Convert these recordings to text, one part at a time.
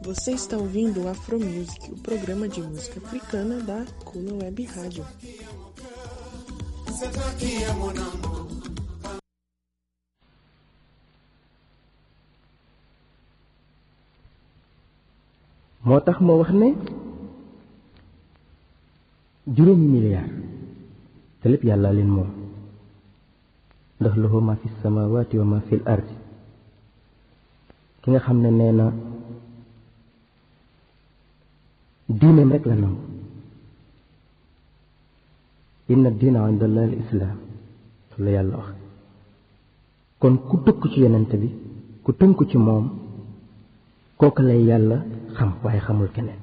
Você está ouvindo o Afro Music, o programa de música africana da Kula Web Rádio. moo tax ma wax ne juróomi milliard te lépp yàlla leen moom ndax lahu ma fi samawati wa ma fi ardi ki nga xam ne nee na diineem rek la nangu inna diina inda allahi al islam la yàlla wax kon ku tëkku ci yonent bi ku tënku ci moom kooku lay yàlla xam waaye xamul keneen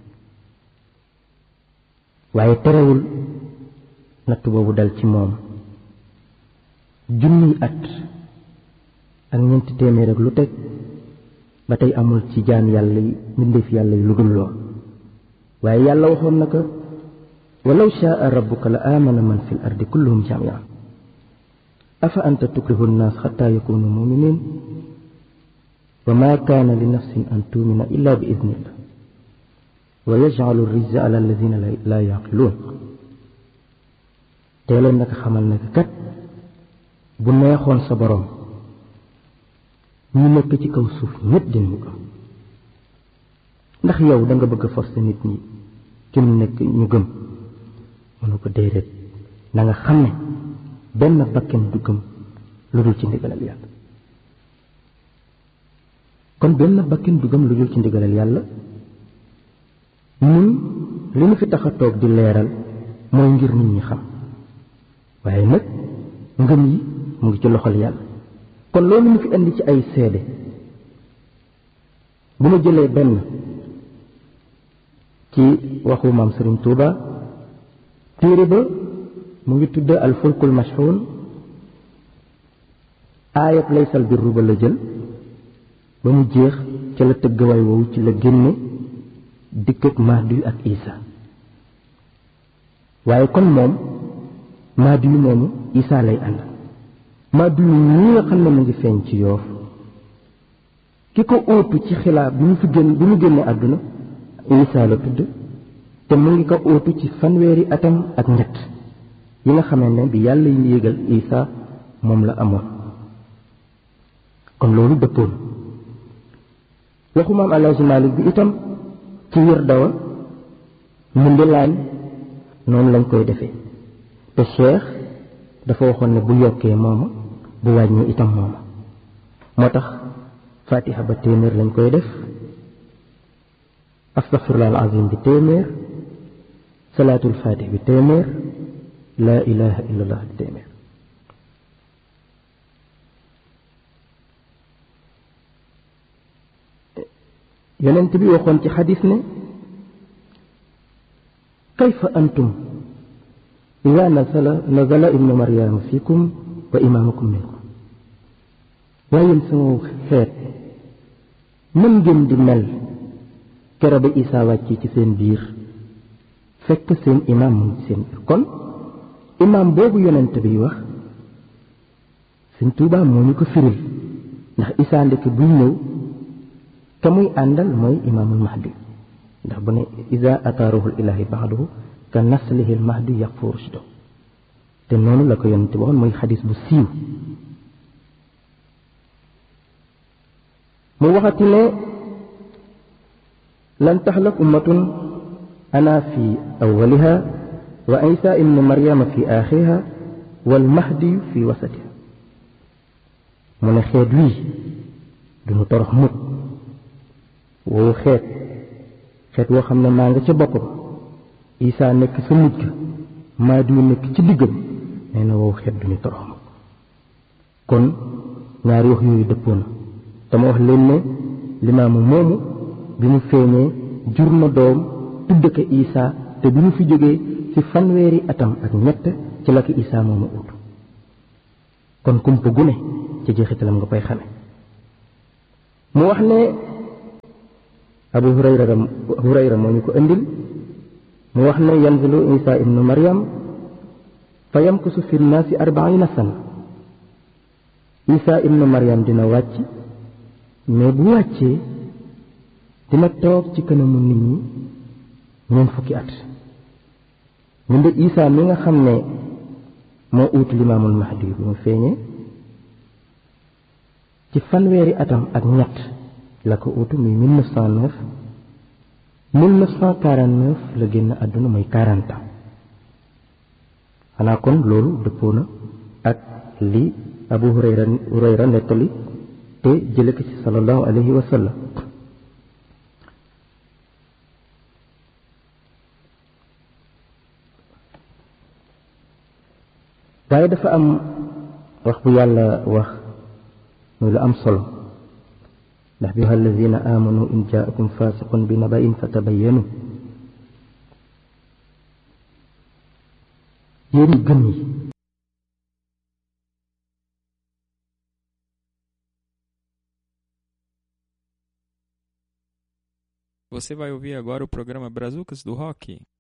waaye terewul natt boobu dal ci moom junniy at ak ñeenti téeméer ak lu teg ba tey amul ci jaam yàlla yi mbindeef yàlla yi lu dul lool waaye yàlla waxoon na ko walaw shaa rabbuka la amana man fi l ardi kulluhum jamian afa anta tukrihu nnaas xataa yakunu muminin wa ma kaana li nafsin an tumina illa bi idnillah wa yajcalu rijza ala alladina la yaqiluun teeleen naka xamal naka kat bu neexoon sa boroom ñu nekk ci kaw suuf ñépp dinañu ko ndax yow da nga bëgg a forcer nit ñi ci mu nekk ñu gëm mënu ko déedéet na nga xam ne benn bakken du gëm lu dul ci ndigalal yàlla kon benn bakken du gëm lu dul ci ndigalal yàlla ñun li ñu fi tax a toog di leeral mooy ngir nit ñi xam waaye nag ngëm yi mu ngi ci loxol yàlla kon loolu mu fi indi ci ay seede bu ma jëlee benn ci waxu maam Sëriñ Tuuba téere ba mu ngi tudd al fulkul mashxuun aayat laysal birru ba la jël ba mu jeex ca la tëgg way woowu ci la génne dikk ak Mahdi ak Isa waaye kon moom Mahdi moomu Isa lay ànd Mahdi ñi nga xam ne mu ngi feeñ ci Yoof ki ko óotu ci xilaaf bi mu génne àdduna Isa la tudd te mu ngi ko óotu ci fanweeri atam ak ñett yi nga xamante ne bi yàlla yi yéegal Isa moom la amoon kon loolu dëppoon waxu maam Alaaji Maalik bi itam ci wér dawa mu ndilaan noonu lañ koy defee te Cheikh dafa waxoon ne bu yokkee mooma bu wàññi itam mooma moo tax fatiha ba téeméer lañ koy def astaghfirullah al azim bi téeméer salaatul fatih bi téeméer laa ilaha illallah bi téeméer yonent bi waxoon ci xadis ne kayfa antum ida nazala ibnu maryama fikum wa imaamukum minkum waaye yéen sama xeet mën ngeen di mel kero ba Isaa wàcc ci seen biir fekk seen imaam mu ngi ci seen biir kon imaam boobu yonent bi wax Sëñ Tuubaa moo ñu ko firil ndax Isaa ndekk buy ñëw ka muy àndal mooy imaamul mahdi ndax bu ne iza ata ruhul ilahi ba'dahu ka naslihil mahdi yaqfu rushdo te noonu la ko yonent waxoon mooy xadis bu siiw mu waxati ne lan taxlak ummatun ana fi awwaliha wa isa ibnu maryama fi axiriha wal mahdi fi wasatiha mu ne xeet wii duñu torox mukk woowu xeet woo xam ne maa nga ca bopp ba Isaa nekk sa mujj Mahdi nekk ci diggam nee na woowu xeet duñu torox mukk kon ñaari wax yooyu dëppoo na dama wax leen ne limaamu moomu bi mu feeñee jur na doom tudd ko Isaa te bi mu fi jógee ci fanweeri atam ak ñett ci la ko Isaa moomu ut kon kumpa gune ci jeexitalam nga koy xame mu wax ne Abu Hurayra moo ñu ko indil mu wax ne yanzilu Isa ibnu Maryam fa yamkusu fi nnaasi 40 sana Isa ibnu Maryam dina wàcc mais bu wàccee dina toog ci kanamu nit ñi ñeent fukki at. ñu de Isa mi nga xam ne moo uutu limaamul mahdi bi mu feeñee ci fanweeri atam ak ñett la ko uutu muy 1909 1949 la génn àdduna muy 40 ans xanaa kon loolu dëppoo na ak li Abu Hurayra nettali te jële ko ci sallallahu alayhi wa sallam. waaye dafa am wax bu yàlla wax muy lu am solo ndax bi ayyuha allazina amanu in jaakum fasiqun bi naba'in fatabayyanu yéen gëm yi Você vai ouvir agora o programa Brazucas do Rock.